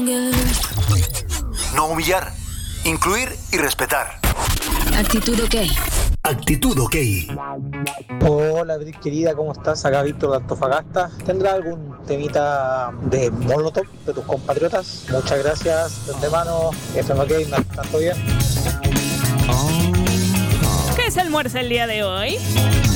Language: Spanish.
No humillar, incluir y respetar. Actitud OK. Actitud OK. Hola, Brit, querida, ¿cómo estás? Acá Víctor de Antofagasta. ¿Tendrá algún temita de Molotov de tus compatriotas? Muchas gracias de antemano. FM OK, tanto bien. ¿Qué es almuerzo el día de hoy?